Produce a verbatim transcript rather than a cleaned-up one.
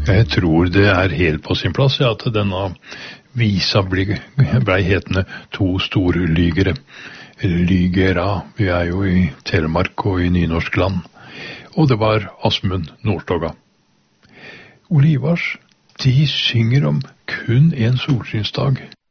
Jeg tror det er helt på sin plass ja, at denne visa ble, ble hetende To store lygere. Lygera, vi er jo i Telemark og i nynorsk land. Og det var Asmund Nordstoga. Olivars, de synger om kun en solskinnsdag.